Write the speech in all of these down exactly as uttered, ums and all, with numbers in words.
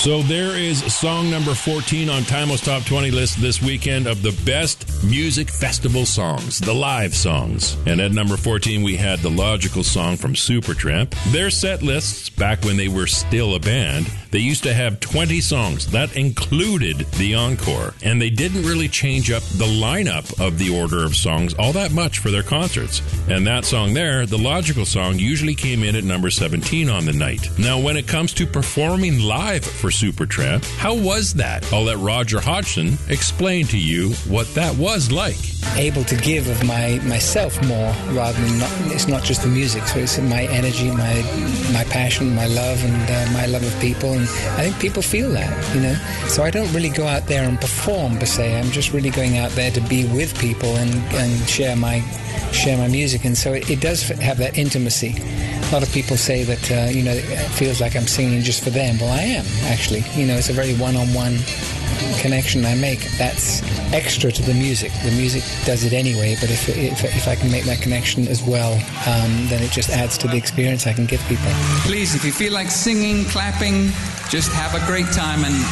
So there is song number fourteen on Timeless Top twenty list this weekend of the best music festival songs, the live songs. And at number fourteen, we had the Logical Song from Supertramp. Their set lists, back when they were still a band, they used to have twenty songs. That included the encore. And they didn't really change up the lineup of the order of songs all that much for their concerts. And that song there, the Logical Song, usually came in at number seventeen on the night. Now, when it comes to performing live for Supertramp, how was that? I'll let Roger Hodgson explain to you what that was like. Able to give of my myself more rather than not, it's not just the music, so it's my energy, my my passion, my love, and uh, my love of people, and I think people feel that, you know. So I don't really go out there and perform per se. I'm just really going out there to be with people and, and share my share my music, and so it, it does have that intimacy. A lot of people say that uh, you know, it feels like I'm singing just for them. Well, I am actually. You know, it's a very one-on-one connection I make. That's extra to the music. The music does it anyway, but if if, if I can make that connection as well, um, then it just adds to the experience I can give people. Please, if you feel like singing, clapping, just have a great time, and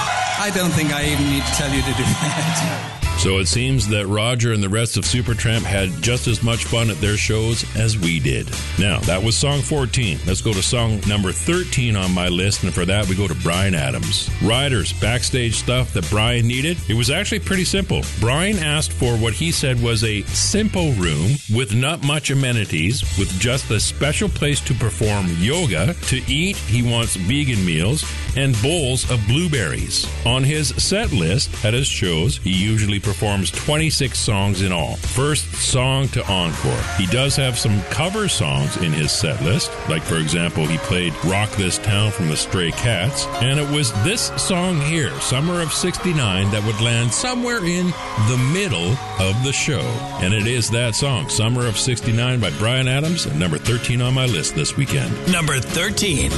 I don't think I even need to tell you to do that. So it seems that Roger and the rest of Supertramp had just as much fun at their shows as we did. Now, that was song fourteen. Let's go to song number thirteen on my list, and for that we go to Bryan Adams. Riders, backstage stuff that Bryan needed. It was actually pretty simple. Bryan asked for what he said was a simple room with not much amenities, with just a special place to perform yoga. To eat, he wants vegan meals and bowls of blueberries. On his set list at his shows, he usually performs twenty-six songs in all, first song to encore. He does have some cover songs in his set list, like for example, he played Rock This Town from the Stray Cats, and it was this song here, Summer of sixty-nine, that would land somewhere in the middle of the show. And it is that song, Summer of sixty-nine by Bryan Adams, at number thirteen on my list this weekend. Number thirteen.